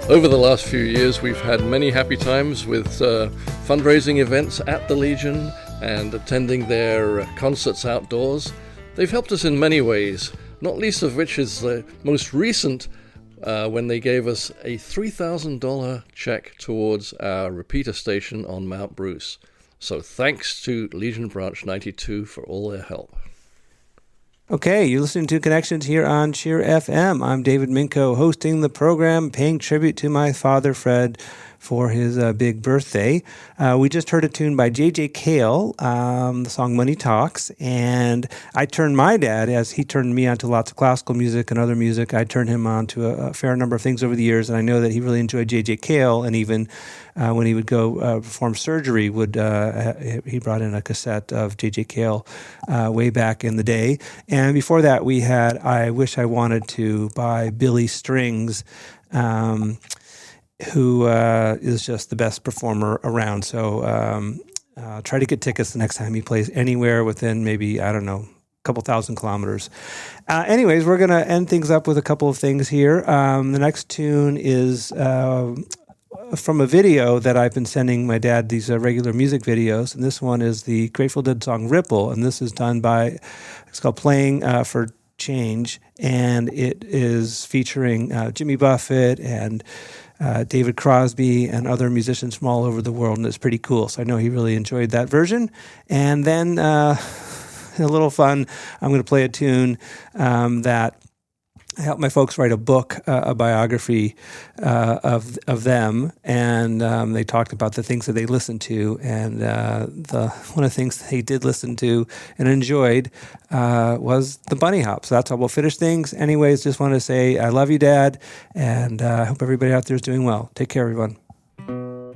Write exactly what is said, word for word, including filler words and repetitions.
Over the last few years, we've had many happy times with uh, fundraising events at the Legion and attending their concerts outdoors. They've helped us in many ways, not least of which is the most recent uh, when they gave us a three thousand dollars check towards our repeater station on Mount Bruce. So thanks to Legion Branch ninety-two for all their help. Okay, you're listening to Connections here on Cheer F M. I'm David Minko, hosting the program, paying tribute to my father, Fred, for his uh, big birthday. Uh, we just heard a tune by J J Cale, um, the song Money Talks, and I turned my dad, as he turned me on to lots of classical music and other music, I turned him on to a, a fair number of things over the years, and I know that he really enjoyed J J Cale, and even uh, when he would go uh, perform surgery, would uh, he brought in a cassette of J J Cale uh, way back in the day. And before that, we had I Wish I Wanted To by Billy Strings, um, who uh, is just the best performer around. So um, uh, try to get tickets the next time he plays anywhere within maybe, I don't know, a couple thousand kilometers. Uh, anyways, we're going to end things up with a couple of things here. Um, the next tune is uh, from a video that I've been sending my dad, these uh, regular music videos. And this one is the Grateful Dead song Ripple. And this is done by, it's called Playing uh, for Change. And it is featuring uh, Jimmy Buffett and Uh, David Crosby and other musicians from all over the world, and it's pretty cool. So I know he really enjoyed that version. And then uh, a little fun, I'm going to play a tune um, that I helped my folks write a book, uh, a biography uh, of of them, and um, they talked about the things that they listened to, and uh, the one of the things they did listen to and enjoyed uh, was the Bunny Hop. So that's how we'll finish things. Anyways, just want to say I love you, Dad, and I uh, hope everybody out there is doing well. Take care, everyone.